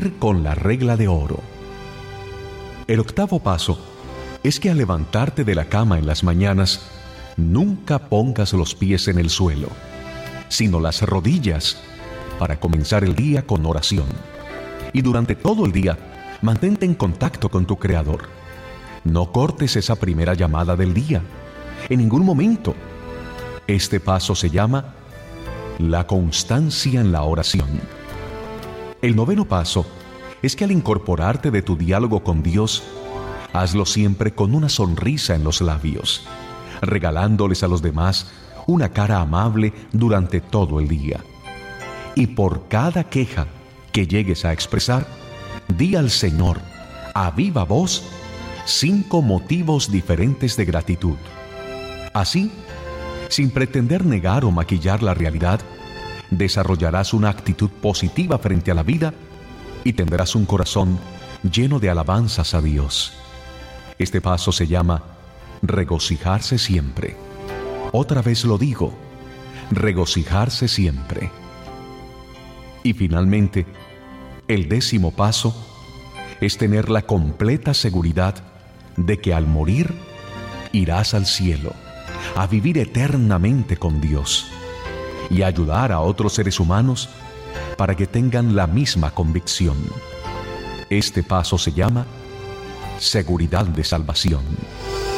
con la regla de oro. El octavo paso es que al levantarte de la cama en las mañanas, nunca pongas los pies en el suelo, sino las rodillas, para comenzar el día con oración. Y durante todo el día, mantente en contacto con tu Creador. No cortes esa primera llamada del día, en ningún momento. Este paso se llama la constancia en la oración. El noveno paso es que al incorporarte de tu diálogo con Dios, hazlo siempre con una sonrisa en los labios, regalándoles a los demás una cara amable durante todo el día. Y por cada queja que llegues a expresar, di al Señor, a viva voz, 5 motivos diferentes de gratitud. Así, sin pretender negar o maquillar la realidad, desarrollarás una actitud positiva frente a la vida y tendrás un corazón lleno de alabanzas a Dios. Este paso se llama regocijarse siempre. Otra vez lo digo, regocijarse siempre. Y finalmente, el 10º paso es tener la completa seguridad de que al morir irás al cielo, a vivir eternamente con Dios y ayudar a otros seres humanos para que tengan la misma convicción. Este paso se llama seguridad de salvación.